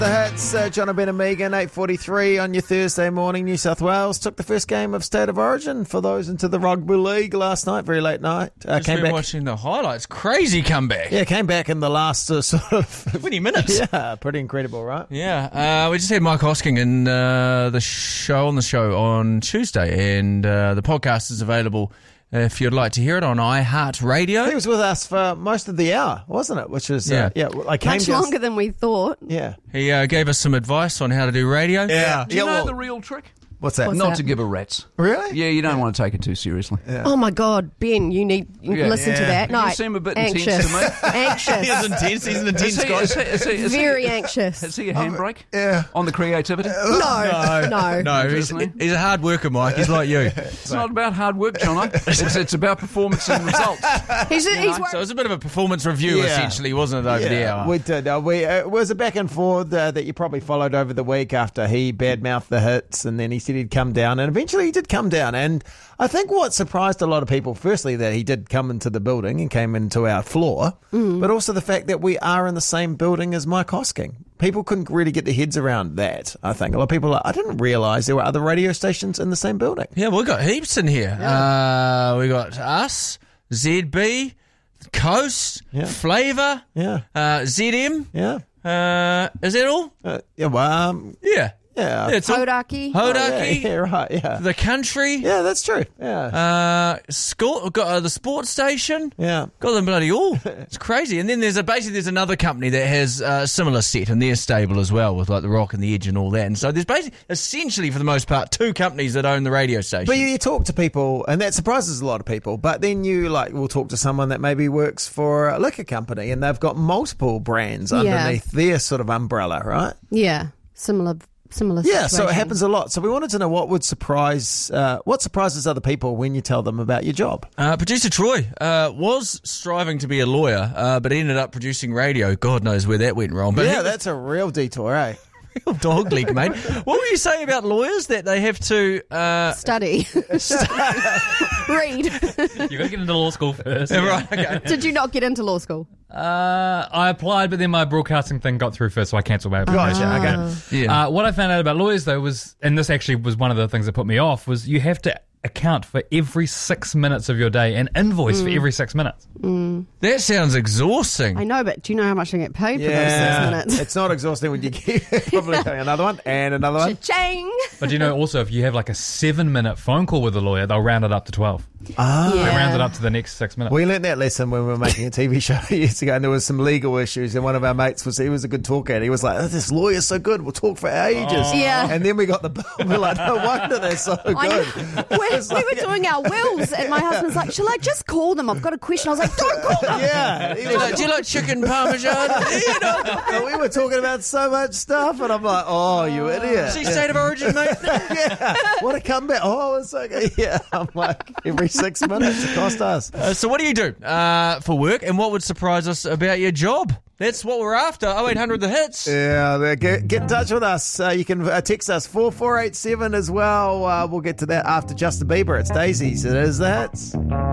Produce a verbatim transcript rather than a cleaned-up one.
The hits, uh, John Ben and Megan, eight forty-three on your Thursday morning. New South Wales took the first game of State of Origin for those into the Rugby League last night, very late night. Uh, Just came been back, watching the highlights. Crazy comeback. yeah, came back in the last uh, sort of twenty minutes. Yeah, pretty incredible, right? Yeah, uh, we just had Mike Hosking in uh, the show on the show on Tuesday, and uh, the podcast is available if you'd like to hear it on iHeartRadio. He was with us for most of the hour, wasn't it? Which is uh, Yeah. yeah, I came Much down- longer than we thought. Yeah, He uh, gave us some advice on how to do radio. yeah. Do you yeah, know well, the real trick? what's that? What's Not that? to give a rat's. Really? Yeah, you don't want to take it too seriously. Oh my God, Ben, you need you Yeah. listen to Yeah. that. You No, seem a bit anxious. intense to me. Anxious. He's intense. He's an intense Is he, guy. is he, is he, is he, Very anxious. Is he a handbrake Yeah. on the creativity? No, no. No, he's, he's a hard worker, Mike. He's like you. It's not about hard work, Jono. It's, it's about performance and results. He's, he's So it was a bit of a performance review, Yeah. essentially, wasn't it, over the Yeah, hour? we did. Uh, we, uh, it was a back and forth uh, that you probably followed over the week after he badmouthed the hits and then he said he'd come down and eventually he did come down. And I think what surprised a lot of people, firstly, that he did come into the building and came into our floor, but also the fact that we are in the same building as Mike Hosking. People couldn't really get their heads around that, I think. A lot of people are like, I didn't realise there were other radio stations in the same building. Yeah, we got heaps in here. Uh, we got us, Z B, Coast, Yeah. Flavour, Yeah, uh, Z M. yeah. Uh, is that all? Uh, yeah, well, um, Yeah. yeah. Yeah, it's all- Hodaki. Hodaki, yeah, yeah, right, yeah. the country, Yeah, that's true. Yeah, uh, school, got uh, the sports station. yeah. Got them bloody all. It's crazy. And then there's a basically there's another company that has a similar set and they're stable as well with like the Rock and the Edge and all that. And so there's basically essentially for the most part two companies that own the radio station. But you, you talk to people, and that surprises a lot of people. But then you like will talk to someone that maybe works for a liquor company, and they've got multiple brands Yeah. underneath their sort of umbrella, right? Yeah, similar, similar. Yeah, so it situation. happens a lot. So we wanted to know what would surprise, uh, what surprises other people when you tell them about your job. Uh, producer Troy uh, was striving to be a lawyer, uh, but ended up producing radio. God knows where that went wrong. But yeah, he- that's a real detour, eh? real dog leg, mate. What were you saying about lawyers that they have to? Uh, Study. Read. You got to get into law school first. Right. Okay. Did you not get into law school? Uh, I applied, but then my broadcasting thing got through first, so I cancelled my Gotcha, application. okay. Yeah. Uh, what I found out about lawyers, though, was, and this actually was one of the things that put me off, was you have to account for every six minutes of your day and invoice for every six minutes. That sounds exhausting. I know, but do you know how much I get paid for those Yeah, six minutes? it's not exhausting when you keep probably doing another one and another one. Cha-ching! But do you know also if you have like a seven minute phone call with a lawyer, they'll round it up to twelve. Ah. They Yeah. round it up to the next six minutes. We learnt that lesson when we were making a T V show years ago, and there was some legal issues, and one of our mates was, he was a good talker, and he was like, oh, this lawyer's so good, we'll talk for ages. Yeah. And then we got the bill, we're like, no wonder they're so good. I know. we, we were doing our wills, and my husband's like, shall I just call them? I've got a question. I was like, don't call them. Yeah. He Do you, was like, do you like chicken parmesan? You know? and we were talking about so much stuff, and I'm like, oh, you idiot. See State of Origin, mate? Yeah. What a comeback. Oh, it's okay. Yeah. I'm like, every six minutes it cost us. Uh, so what do you do uh, for work, and what would surprise us about your job? That's what we're after. oh eight hundred the hits. Yeah, there- get, get in touch with us. Uh, you can uh, text us four four eight seven as well. Uh, we'll get to that after Justin Bieber. It's Daisies. It is the hits.